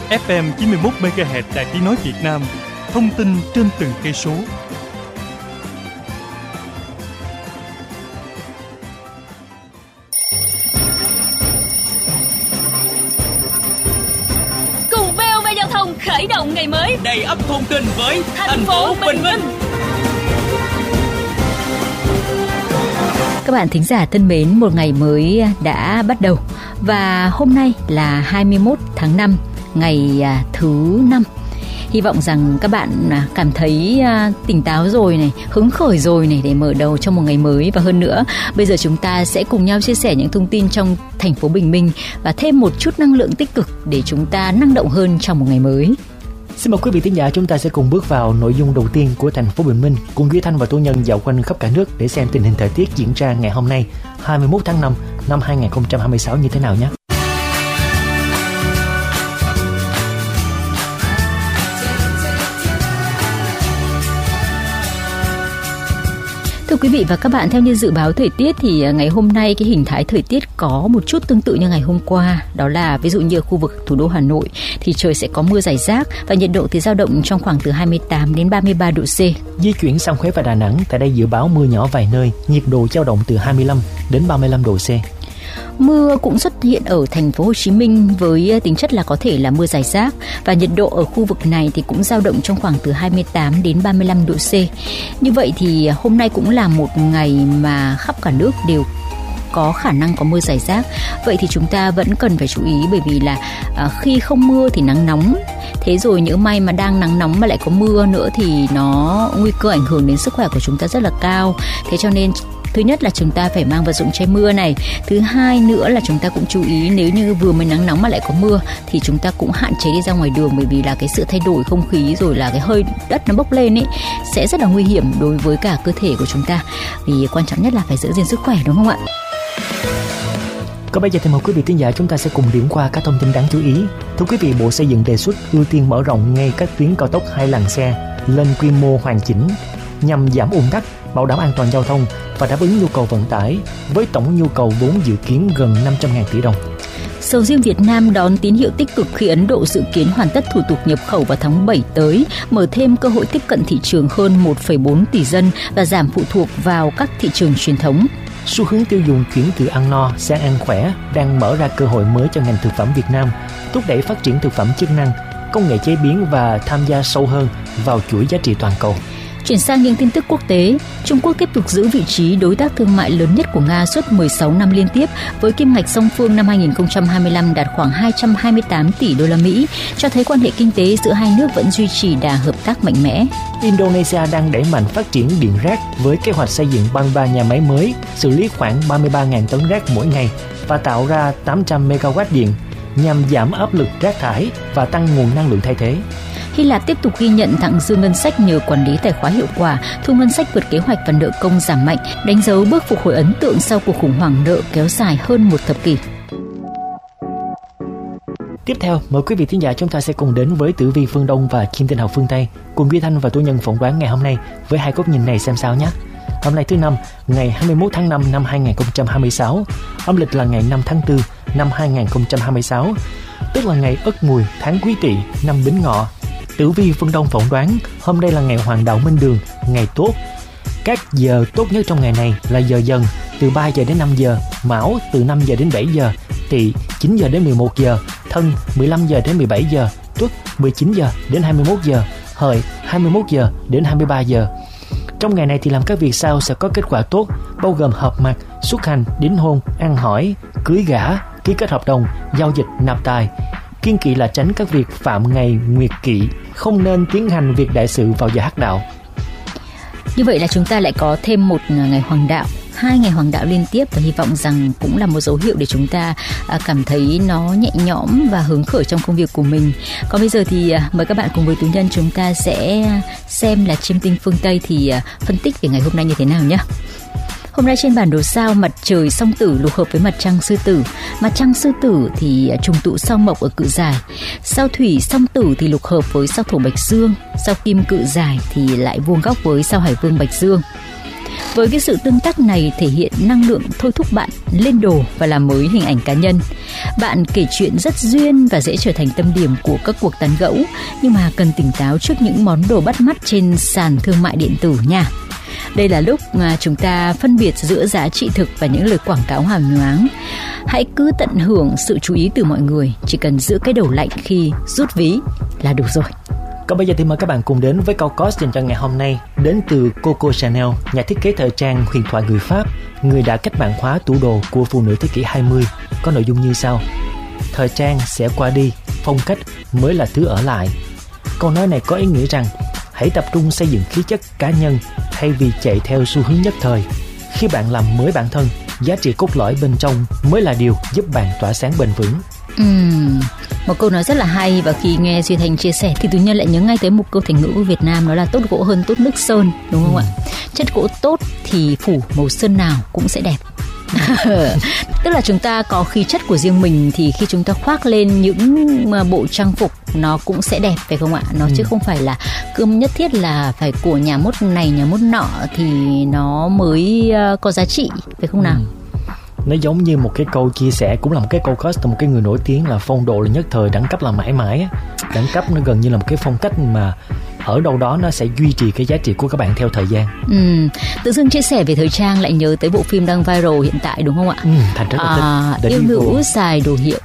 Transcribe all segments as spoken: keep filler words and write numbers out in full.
ép em chín mươi mốt mê ga héc Đài Tiếng nói Việt Nam. Thông tin trên từng cây số. Cùng vê o vê Giao thông khởi động ngày mới, đầy ắp thông tin với thành, thành phố Bình Minh. Các bạn thính giả thân mến, một ngày mới đã bắt đầu và hôm nay là hai mươi mốt tháng năm, ngày thứ năm. Hy vọng rằng các bạn cảm thấy tỉnh táo rồi này, hứng khởi rồi này để mở đầu cho một ngày mới. Và hơn nữa, bây giờ chúng ta sẽ cùng nhau chia sẻ những thông tin trong thành phố Bình Minh và thêm một chút năng lượng tích cực để chúng ta năng động hơn trong một ngày mới. Xin mời quý vị thính giả, chúng ta sẽ cùng bước vào nội dung đầu tiên của thành phố Bình Minh, cùng Duy Thanh và Tú Nhân dạo quanh khắp cả nước để xem tình hình thời tiết diễn ra ngày hôm nay hai mươi mốt tháng năm năm hai nghìn không trăm hai mươi sáu như thế nào nhé. Thưa quý vị và các bạn, theo như dự báo thời tiết thì ngày hôm nay cái hình thái thời tiết có một chút tương tự như ngày hôm qua. Đó là ví dụ như ở khu vực thủ đô Hà Nội thì trời sẽ có mưa rải rác và nhiệt độ thì dao động trong khoảng từ hai mươi tám đến ba mươi ba độ C. Di chuyển sang Huế và Đà Nẵng, tại đây dự báo mưa nhỏ vài nơi, nhiệt độ dao động từ hai mươi lăm đến ba mươi lăm độ C. Mưa cũng xuất hiện ở thành phố Hồ Chí Minh với tính chất là có thể là mưa rải rác và nhiệt độ ở khu vực này thì cũng dao động trong khoảng từ hai mươi tám đến ba mươi lăm độ C. Như vậy thì hôm nay cũng là một ngày mà khắp cả nước đều có khả năng có mưa rải rác. Vậy thì chúng ta vẫn cần phải chú ý, bởi vì là à, khi không mưa thì nắng nóng. Thế rồi nhỡ may mà đang nắng nóng mà lại có mưa nữa thì nó nguy cơ ảnh hưởng đến sức khỏe của chúng ta rất là cao. Thế cho nên thứ nhất là chúng ta phải mang vật dụng che mưa này. Thứ hai nữa là chúng ta cũng chú ý, nếu như vừa mới nắng nóng mà lại có mưa thì chúng ta cũng hạn chế đi ra ngoài đường, bởi vì là cái sự thay đổi không khí rồi là cái hơi đất nó bốc lên ấy sẽ rất là nguy hiểm đối với cả cơ thể của chúng ta. Vì quan trọng nhất là phải giữ gìn sức khỏe, đúng không ạ? Còn bây giờ thì mời quý vị thính giả, chúng ta sẽ cùng điểm qua các thông tin đáng chú ý. Thưa quý vị, Bộ Xây dựng đề xuất ưu tiên mở rộng ngay các tuyến cao tốc hai làn xe lên quy mô hoàn chỉnh nhằm giảm ùn tắc, bảo đảm an toàn giao thông và đáp ứng nhu cầu vận tải với tổng nhu cầu vốn dự kiến gần năm trăm nghìn tỷ đồng. Sầu riêng Việt Nam đón tín hiệu tích cực khi Ấn Độ dự kiến hoàn tất thủ tục nhập khẩu vào tháng bảy tới, mở thêm cơ hội tiếp cận thị trường hơn một phẩy bốn tỷ dân và giảm phụ thuộc vào các thị trường truyền thống. Xu hướng tiêu dùng chuyển từ ăn no sang ăn khỏe đang mở ra cơ hội mới cho ngành thực phẩm Việt Nam, thúc đẩy phát triển thực phẩm chức năng, công nghệ chế biến và tham gia sâu hơn vào chuỗi giá trị toàn cầu. Chuyển sang những tin tức quốc tế, Trung Quốc tiếp tục giữ vị trí đối tác thương mại lớn nhất của Nga suốt mười sáu năm liên tiếp, với kim ngạch song phương năm hai nghìn không trăm hai mươi lăm đạt khoảng hai trăm hai mươi tám tỷ đô la Mỹ, cho thấy quan hệ kinh tế giữa hai nước vẫn duy trì đà hợp tác mạnh mẽ. Indonesia đang đẩy mạnh phát triển điện rác với kế hoạch xây dựng ba mươi ba nhà máy mới, xử lý khoảng ba mươi ba nghìn tấn rác mỗi ngày và tạo ra tám trăm mê ga oát điện nhằm giảm áp lực rác thải và tăng nguồn năng lượng thay thế. Hy Lạp tiếp tục ghi nhận thặng dư ngân sách nhờ quản lý tài khóa hiệu quả, thu ngân sách vượt kế hoạch và nợ công giảm mạnh, đánh dấu bước phục hồi ấn tượng sau cuộc khủng hoảng nợ kéo dài hơn một thập kỷ. Tiếp theo, mời quý vị thính giả, chúng ta sẽ cùng đến với tử vi phương Đông và kim tinh học phương Tây, cùng Duy Thanh và Tú Nhân phỏng đoán ngày hôm nay với hai góc nhìn này xem sao nhé. Hôm nay thứ năm, ngày hai mươi mốt tháng năm năm hai nghìn không trăm hai mươi sáu, âm lịch là ngày năm tháng tư năm hai nghìn không trăm hai mươi sáu, tức là ngày Ất Mùi, tháng Quý Tỵ, năm Bính Ngọ. Tử vi phương Đông phỏng đoán hôm nay là ngày Hoàng đạo Minh Đường, ngày tốt. Các giờ tốt nhất trong ngày này là giờ Dần từ ba giờ đến năm giờ, Mão từ năm giờ đến bảy giờ, Tỵ chín giờ đến mười một giờ, Thân mười lăm giờ đến mười bảy giờ, Tuất mười chín giờ đến hai mươi mốt giờ, Hợi hai mươi mốt giờ đến hai mươi ba giờ. Trong ngày này thì làm các việc sau sẽ có kết quả tốt, bao gồm họp mặt, xuất hành, đính hôn, ăn hỏi, cưới gả, ký kết hợp đồng, giao dịch, nạp tài. Kiêng kỵ là tránh các việc phạm ngày nguyệt kỵ, không nên tiến hành việc đại sự vào giờ hắc đạo. Như vậy là chúng ta lại có thêm một ngày hoàng đạo, hai ngày hoàng đạo liên tiếp, và hy vọng rằng cũng là một dấu hiệu để chúng ta cảm thấy nó nhẹ nhõm và hứng khởi trong công việc của mình. Còn bây giờ thì mời các bạn cùng với Tú Nhân chúng ta sẽ xem là chiêm tinh phương Tây thì phân tích về ngày hôm nay như thế nào nhé. Hôm nay trên bản đồ sao, mặt trời Song Tử lục hợp với mặt trăng Sư Tử. Mặt trăng Sư Tử thì trùng tụ sao Mộc ở Cự Giải. Sao Thủy Song Tử thì lục hợp với sao Thổ Bạch Dương. Sao Kim Cự Giải thì lại vuông góc với sao Hải Vương Bạch Dương. Với cái sự tương tác này thể hiện năng lượng thôi thúc bạn lên đồ và làm mới hình ảnh cá nhân. Bạn kể chuyện rất duyên và dễ trở thành tâm điểm của các cuộc tán gẫu, nhưng mà cần tỉnh táo trước những món đồ bắt mắt trên sàn thương mại điện tử nha. Đây là lúc mà chúng ta phân biệt giữa giá trị thực và những lời quảng cáo hào nhoáng. Hãy cứ tận hưởng sự chú ý từ mọi người, chỉ cần giữ cái đầu lạnh khi rút ví là đủ rồi. Còn bây giờ thì mời các bạn cùng đến với câu cost dành cho ngày hôm nay, đến từ Coco Chanel, nhà thiết kế thời trang huyền thoại người Pháp, người đã cách mạng hóa tủ đồ của phụ nữ thế kỷ hai mươi. Có nội dung như sau: thời trang sẽ qua đi, phong cách mới là thứ ở lại. Câu nói này có ý nghĩa rằng hãy tập trung xây dựng khí chất cá nhân thay vì chạy theo xu hướng nhất thời. Khi bạn làm mới bản thân, giá trị cốt lõi bên trong mới là điều giúp bạn tỏa sáng bền vững. Uhm, một câu nói rất là hay, và khi nghe Duy Thanh chia sẻ thì Tú Nhân lại nhớ ngay tới một câu thành ngữ của Việt Nam, đó là tốt gỗ hơn tốt nước sơn, đúng không ừ. ạ? Chất gỗ tốt thì phủ màu sơn nào cũng sẽ đẹp. Tức là chúng ta có khí chất của riêng mình, thì khi chúng ta khoác lên những bộ trang phục nó cũng sẽ đẹp, phải không ạ? Nó ừ. chứ không phải là cứ nhất thiết là phải của nhà mốt này nhà mốt nọ thì nó mới có giá trị, phải không nào? Ừ. Nó giống như một cái câu chia sẻ, cũng là một cái câu cost từ một cái người nổi tiếng là phong độ là nhất thời, đẳng cấp là mãi mãi. Đẳng cấp nó gần như là một cái phong cách mà ở đâu đó nó sẽ duy trì cái giá trị của các bạn theo thời gian. Ừ, tự dưng chia sẻ về thời trang lại nhớ tới bộ phim đang viral hiện tại, đúng không ạ? Ừ, Thành rất là à, thích. Yêu nữ xài đồ hiệu.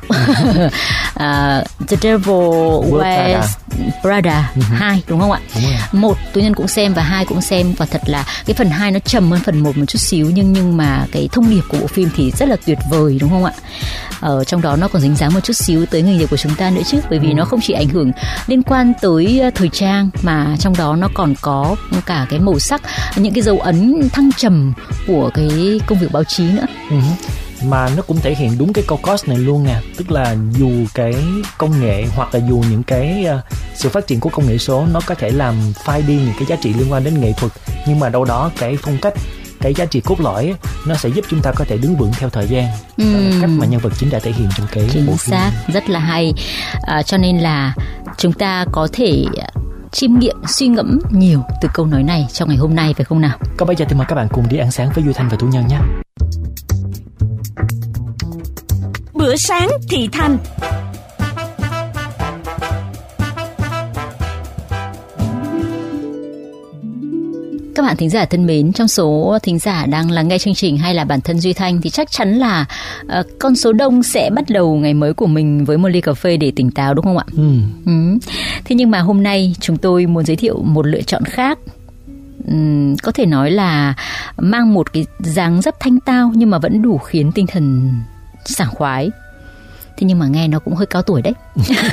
à, The Devil Wears Prada uh-huh. hai, đúng không ạ? Đúng rồi. Một Tú Nhân cũng xem và hai cũng xem, và thật là cái phần hai nó trầm hơn phần một một chút xíu, nhưng nhưng mà cái thông điệp của bộ phim thì rất là tuyệt vời, đúng không ạ? Ở trong đó nó còn dính dáng một chút xíu tới nghề nghiệp của chúng ta nữa chứ, bởi vì ừ. nó không chỉ ảnh hưởng liên quan tới thời trang mà trong đó nó còn có cả cái màu sắc, những cái dấu ấn thăng trầm của cái công việc báo chí nữa. Ừ. Mà nó cũng thể hiện đúng cái câu cost này luôn nè, tức là dù cái công nghệ hoặc là dù những cái uh, sự phát triển của công nghệ số nó có thể làm phai đi những cái giá trị liên quan đến nghệ thuật, nhưng mà đâu đó cái phong cách, cái giá trị cốt lõi nó sẽ giúp chúng ta có thể đứng vững theo thời gian. Ừ. Đó là cách mà nhân vật chính đã thể hiện trong cái chính bộ phim. Xác, rất là hay. À, cho nên là chúng ta có thể chiêm nghiệm, suy ngẫm nhiều từ câu nói này trong ngày hôm nay, phải không nào? Còn bây giờ thì mời các bạn cùng đi ăn sáng với Duy Thanh và Tú Nhân nhé. Bữa sáng thị thành. Các bạn thính giả thân mến, trong số thính giả đang lắng nghe chương trình hay là bản thân Duy Thanh thì chắc chắn là uh, con số đông sẽ bắt đầu ngày mới của mình với một ly cà phê để tỉnh táo, đúng không ạ? Ừ. Ừ. Thế nhưng mà hôm nay chúng tôi muốn giới thiệu một lựa chọn khác. Uhm, có thể nói là mang một cái dáng dấp thanh tao nhưng mà vẫn đủ khiến tinh thần sảng khoái. Thế nhưng mà nghe nó cũng hơi cao tuổi đấy.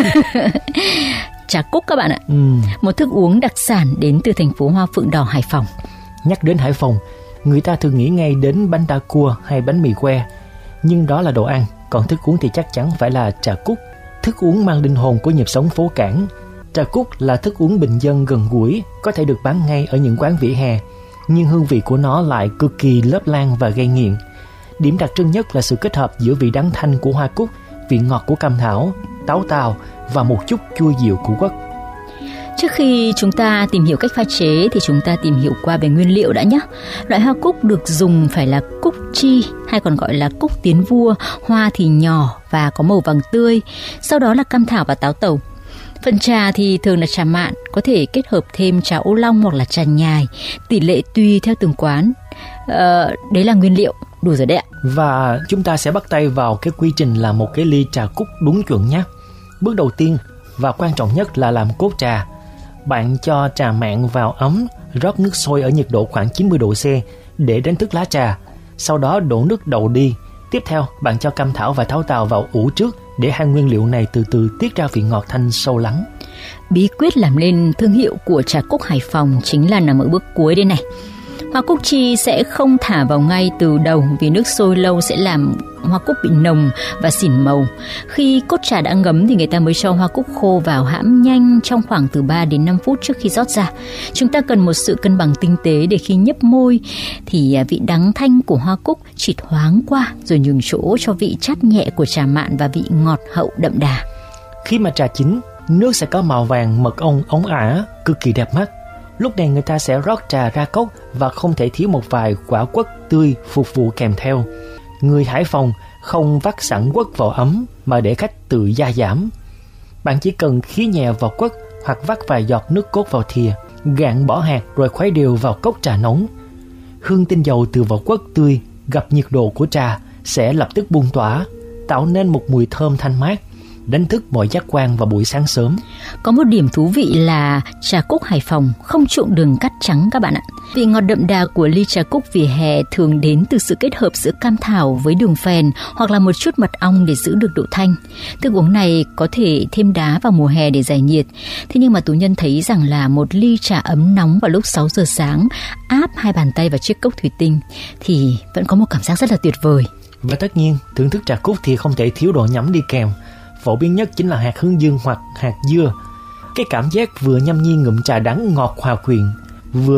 Trà cúc các bạn ạ. Ừ. Một thức uống đặc sản đến từ thành phố Hoa Phượng Đỏ, Hải Phòng. Nhắc đến Hải Phòng, người ta thường nghĩ ngay đến bánh đa cua hay bánh mì que, nhưng đó là đồ ăn, còn thức uống thì chắc chắn phải là trà cúc. Thức uống mang linh hồn của nhịp sống phố cảng. Trà cúc là thức uống bình dân gần gũi, có thể được bán ngay ở những quán vỉa hè, nhưng hương vị của nó lại cực kỳ lớp lang và gây nghiện. Điểm đặc trưng nhất là sự kết hợp giữa vị đắng thanh của hoa cúc, vị ngọt của cam thảo, táo tàu và một chút chua dịu của quất. Trước khi chúng ta tìm hiểu cách pha chế thì chúng ta tìm hiểu qua về nguyên liệu đã nhé. Loại hoa cúc được dùng phải là cúc chi, hay còn gọi là cúc tiến vua. Hoa thì nhỏ và có màu vàng tươi. Sau đó là cam thảo và táo tàu. Phần trà thì thường là trà mạn, có thể kết hợp thêm trà ô long hoặc là trà nhài, tỷ lệ tùy theo từng quán. Ờ, đấy là nguyên liệu, đủ rồi đấy ạ. Và chúng ta sẽ bắt tay vào cái quy trình làm một cái ly trà cúc đúng chuẩn nhé. Bước đầu tiên và quan trọng nhất là làm cốt trà. Bạn cho trà mạn vào ấm, rót nước sôi ở nhiệt độ khoảng chín mươi độ C để đánh thức lá trà. Sau đó đổ nước đậu đi. Tiếp theo, bạn cho cam thảo và táo tàu vào ủ trước để hai nguyên liệu này từ từ tiết ra vị ngọt thanh sâu lắng. Bí quyết làm nên thương hiệu của trà cúc Hải Phòng chính là nằm ở bước cuối đây này. Hoa cúc chi sẽ không thả vào ngay từ đầu vì nước sôi lâu sẽ làm hoa cúc bị nồng và xỉn màu. Khi cốt trà đã ngấm thì người ta mới cho hoa cúc khô vào hãm nhanh trong khoảng từ ba đến năm phút trước khi rót ra. Chúng ta cần một sự cân bằng tinh tế để khi nhấp môi thì vị đắng thanh của hoa cúc chỉ thoáng qua rồi nhường chỗ cho vị chát nhẹ của trà mạn và vị ngọt hậu đậm đà. Khi mà trà chín, nước sẽ có màu vàng mật ong óng ả, cực kỳ đẹp mắt. Lúc này người ta sẽ rót trà ra cốc và không thể thiếu một vài quả quất tươi phục vụ kèm theo. Người Hải Phòng không vắt sẵn quất vào ấm mà để khách tự gia giảm. Bạn chỉ cần khí nhẹ vào quất hoặc vắt vài giọt nước cốt vào thìa, gạn bỏ hạt rồi khuấy đều vào cốc trà nóng. Hương tinh dầu từ vỏ quất tươi gặp nhiệt độ của trà sẽ lập tức bung tỏa, tạo nên một mùi thơm thanh mát, đánh thức mọi giác quan vào buổi sáng sớm. Có một điểm thú vị là trà cúc Hải Phòng không trộn đường cắt trắng các bạn ạ. Vị ngọt đậm đà của ly trà cúc vỉa hè thường đến từ sự kết hợp giữa cam thảo với đường phèn hoặc là một chút mật ong để giữ được độ thanh. Thức uống này có thể thêm đá vào mùa hè để giải nhiệt. Thế nhưng mà Tú Nhân thấy rằng là một ly trà ấm nóng vào lúc sáu giờ sáng, áp hai bàn tay vào chiếc cốc thủy tinh thì vẫn có một cảm giác rất là tuyệt vời. Và tất nhiên, thưởng thức trà cúc thì không thể thiếu đồ nhắm đi kèm. Phổ biến nhất chính là hạt hướng dương hoặc hạt dưa. Cái cảm giác vừa nhâm nhi ngụm trà đắng ngọt hòa quyện